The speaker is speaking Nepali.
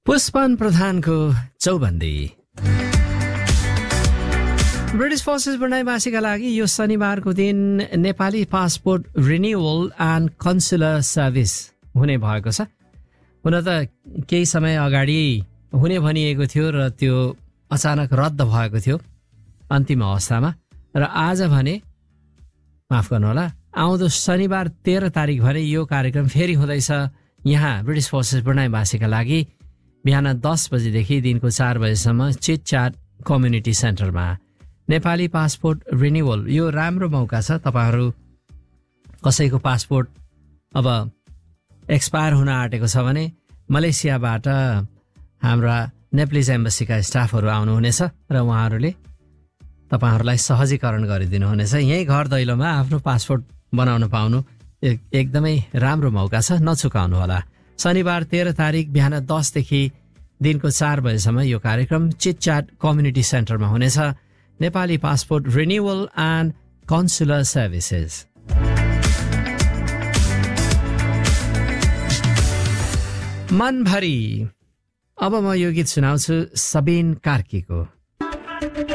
पुष्पन प्रधानको चौबन्दी। ब्रिटिश फोर्सेस भर्नाईवासीका लागि यो शनिबारको दिन Nepali passport renewal and consular service हुने भएको छ। हुन त केही समय अगाडि हुने भनिएको थियो र त्यो अचानक रद्द भएको थियो अन्तिम अवस्थामा, र आज भने माफ गर्नुहोला आउँदो शनिबार 13 तारिक भने यो कार्यक्रम फेरि हुँदैछ यहाँ ब्रिटिश फोर्सेस भर्नाईवासीका लागि बिहान 10 बजेदेखि दिनको 4 बजेसम्म चिटचाट कम्युनिटी सेन्टरमा। नेपाली पासपोर्ट रिन्युअल यो राम्रो मौका छ। तपाईहरू कसैको पासपोर्ट अब एक्सपायर हुन आँटेको छ भने मलेसियाबाट हाम्रा नेप्लिज एम्बेसीका स्टाफहरू आउनुहुनेछ र उहाँहरूले तपाईहरूलाई सहजीकरण गरिदिनुहुनेछ। यही घर दैलोमा आफ्नो पासपोर्ट बनाउन पाउनु एकदमै राम्रो मौका छ, नचुकाउनुहोला। शनिबार 13 तारिक बिहान 10 देखि दिनको 4 बजेसम्म यो कार्यक्रम चिटचाट कम्युनिटी सेन्टरमा हुनेछ। Nepali passport renewal and consular services. मनभरि अब म यो गीत सुनाउँछु सबिन कार्कीको।